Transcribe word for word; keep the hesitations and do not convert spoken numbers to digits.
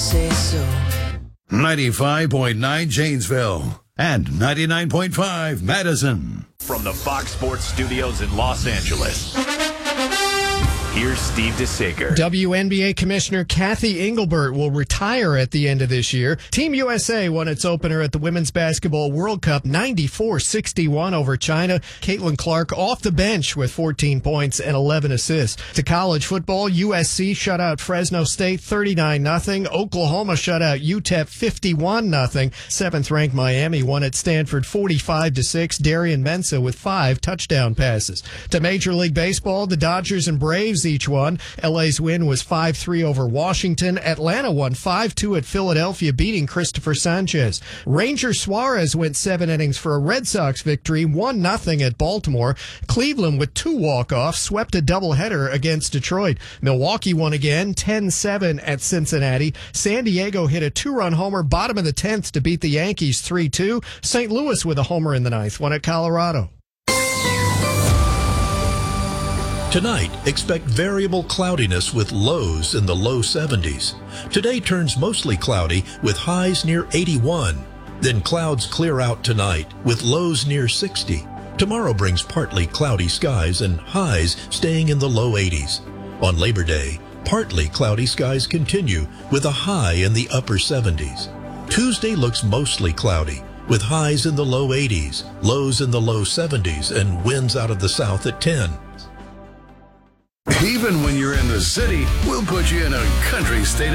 say so. ninety-five point nine Janesville and ninety-nine point five Madison. From the Fox Sports Studios in Los Angeles, here's Steve DeSager. W N B A Commissioner Kathy Engelbert will retire at the end of this year. Team U S A won its opener at the Women's Basketball World Cup ninety-four sixty-one over China. Caitlin Clark off the bench with fourteen points and eleven assists. To college football, U S C shut out Fresno State thirty-nine nothing. Oklahoma shut out U T E P fifty-one nothing. Seventh-ranked Miami won at Stanford forty-five to six. Darian Mensah with five touchdown passes. To Major League Baseball, the Dodgers and Braves each won. L A's win was five three over Washington. Atlanta won five two at Philadelphia, beating Christopher Sanchez. Ranger Suarez went seven innings for a Red Sox victory, one nothing at Baltimore. Cleveland, with two walk-offs, swept a doubleheader against Detroit. Milwaukee won again, ten seven at Cincinnati. San Diego hit a two-run homer bottom of the tenth to beat the Yankees three two. Saint Louis with a homer in the ninth won at Colorado. Tonight, expect variable cloudiness with lows in the low seventies. Today turns mostly cloudy with highs near eighty-one. Then clouds clear out tonight with lows near sixty. Tomorrow brings partly cloudy skies and highs staying in the low eighties. On Labor Day, partly cloudy skies continue with a high in the upper seventies. Tuesday looks mostly cloudy with highs in the low eighties, lows in the low seventies, and winds out of the south at ten. Even when you're in the city, we'll put you in a country state of